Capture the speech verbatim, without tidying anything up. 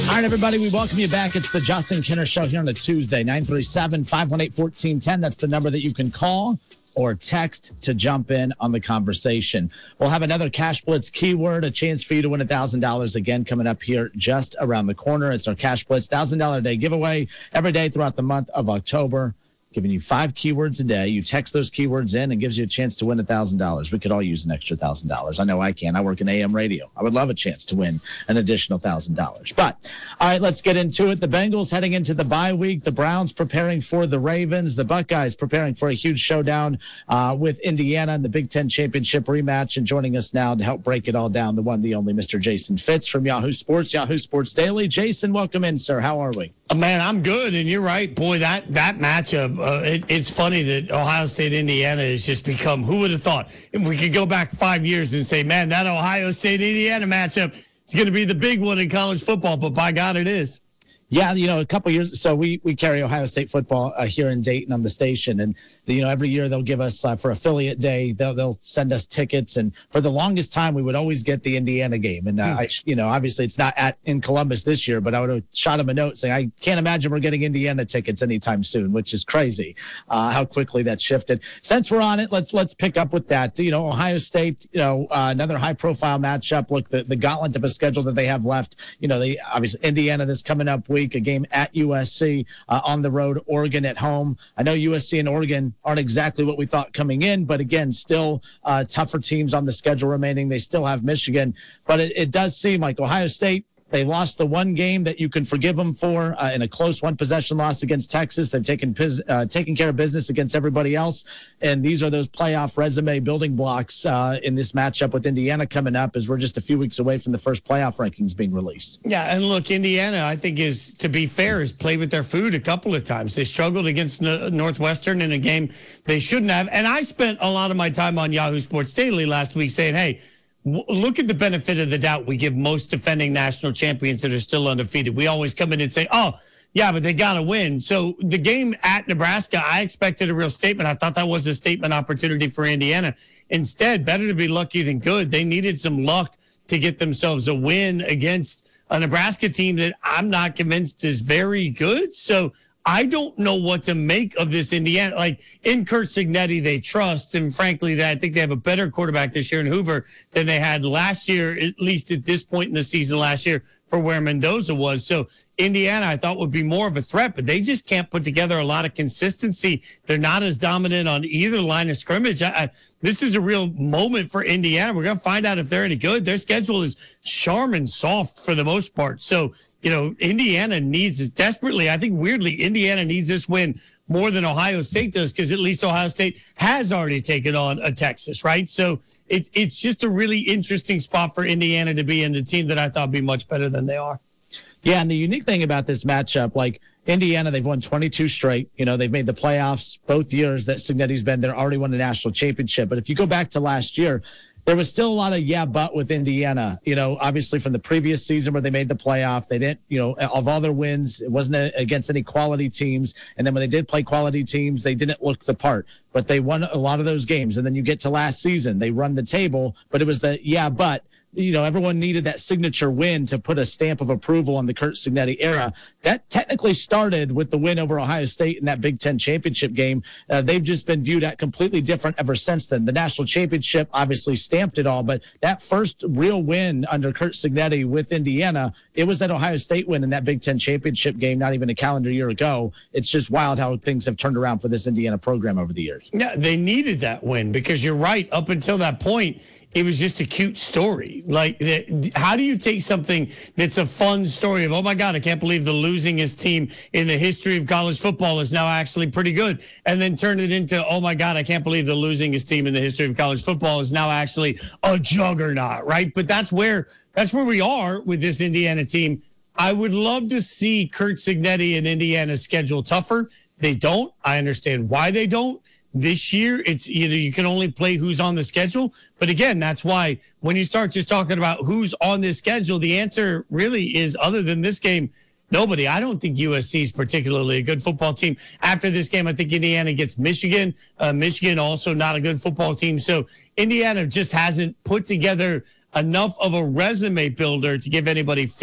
All right, everybody, we welcome you back. It's the Justin Kinner Show here on a Tuesday, nine three seven, five one eight, one four one zero. That's the number that you can call or text to jump in on the conversation. We'll have another Cash Blitz keyword, a chance for you to win one thousand dollars again coming up here just around the corner. It's our Cash Blitz one thousand dollars a day giveaway every day throughout the month of October. Giving you five keywords a day. You text those keywords in and gives you a chance to win one thousand dollars. We could all use an extra one thousand dollars. I know I can. I work in A M radio. I would love a chance to win an additional one thousand dollars. But, all right, let's get into it. The Bengals heading into the bye week. The Browns preparing for the Ravens. The Buckeyes preparing for a huge showdown uh, with Indiana in the Big Ten Championship rematch. And joining us now to help break it all down, the one, the only Mister Jason Fitz from Yahoo Sports, Yahoo Sports Daily. Jason, welcome in, sir. How are we? Oh, man, I'm good, and you're right. Boy, that that matchup, uh, it, it's funny that Ohio State, Indiana has just become, who would have thought? If we could go back five years and say, man, that Ohio State, Indiana matchup is going to be the big one in college football, but by God, it is. Yeah, you know, a couple years, so we we carry Ohio State football uh, here in Dayton on the station, and you know, every year they'll give us uh, for affiliate day, they'll they'll send us tickets, and for the longest time we would always get the Indiana game, and uh, hmm. I, you know, obviously it's not at in Columbus this year, but I would have shot them a note saying I can't imagine we're getting Indiana tickets anytime soon, which is crazy uh, how quickly that shifted. Since we're on it, let's let's pick up with that. You know, Ohio State, you know, uh, another high profile matchup. Look, the the gauntlet of a schedule that they have left. You know, they obviously Indiana this coming up week. A game at U S C, uh, on the road, Oregon at home. I know U S C and Oregon aren't exactly what we thought coming in, but again, still uh, tougher teams on the schedule remaining. They still have Michigan, but it, it does seem like Ohio State, they lost the one game that you can forgive them for uh, in a close one-possession loss against Texas. They've taken uh, taken care of business against everybody else, and these are those playoff resume building blocks uh, in this matchup with Indiana coming up as we're just a few weeks away from the first playoff rankings being released. Yeah, and look, Indiana, I think, is, to be fair, has played with their food a couple of times. They struggled against Northwestern in a game they shouldn't have, and I spent a lot of my time on Yahoo Sports Daily last week saying, hey, look at the benefit of the doubt we give most defending national champions that are still undefeated. We always come in and say, oh, yeah, but they got to win. So the game at Nebraska, I expected a real statement. I thought that was a statement opportunity for Indiana. Instead, better to be lucky than good. They needed some luck to get themselves a win against a Nebraska team that I'm not convinced is very good. So I don't know what to make of this Indiana. Like, in Curt Cignetti, they trust, and frankly, that I think they have a better quarterback this year in Hoover than they had last year, at least at this point in the season last year, for where Mendoza was. So Indiana, I thought, would be more of a threat, but they just can't put together a lot of consistency. They're not as dominant on either line of scrimmage. I, I, this is a real moment for Indiana. We're going to find out if they're any good. Their schedule is charming soft for the most part. So, you know, Indiana needs this desperately. I think, weirdly, Indiana needs this win more than Ohio State does, because at least Ohio State has already taken on a Texas, right? So it's it's just a really interesting spot for Indiana to be in, the team that I thought would be much better than they are. Yeah, and the unique thing about this matchup, like Indiana, they've won twenty-two straight. You know, they've made the playoffs both years that Cignetti's been there, already won a national championship. But if you go back to last year, there was still a lot of yeah, but with Indiana, you know, obviously from the previous season where they made the playoff, they didn't, you know, of all their wins, it wasn't against any quality teams. And then when they did play quality teams, they didn't look the part, but they won a lot of those games. And then you get to last season, they run the table, but it was the yeah, but. You know, everyone needed that signature win to put a stamp of approval on the Curt Cignetti era. That technically started with the win over Ohio State in that Big Ten championship game. Uh, they've just been viewed at completely different ever since then. The national championship obviously stamped it all, but that first real win under Curt Cignetti with Indiana, it was that Ohio State win in that Big Ten championship game, not even a calendar year ago. It's just wild how things have turned around for this Indiana program over the years. Yeah, they needed that win because you're right. Up until that point, it was just a cute story. Like, how do you take something that's a fun story of, oh, my God, I can't believe the losingest team in the history of college football is now actually pretty good, and then turn it into, oh, my God, I can't believe the losingest team in the history of college football is now actually a juggernaut, right? But that's where that's where we are with this Indiana team. I would love to see Curt Cignetti and Indiana's schedule tougher. They don't. I understand why they don't. This year, it's either you can only play who's on the schedule. But again, that's why when you start just talking about who's on this schedule, the answer really is, other than this game, nobody. I don't think U S C is particularly a good football team. After this game, I think Indiana gets Michigan. Uh, Michigan also not a good football team. So Indiana just hasn't put together enough of a resume builder to give anybody